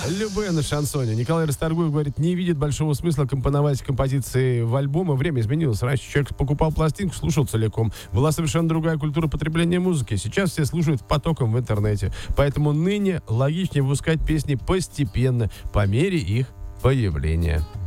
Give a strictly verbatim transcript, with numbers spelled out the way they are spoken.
Любэ на шансоне. Николай Расторгуев говорит, не видит большого смысла компоновать композиции в альбомы. Время изменилось. Раньше человек покупал пластинку, слушал целиком. Была совершенно другая культура потребления музыки. Сейчас все слушают потоком в интернете. Поэтому ныне логичнее выпускать песни постепенно, по мере их появления.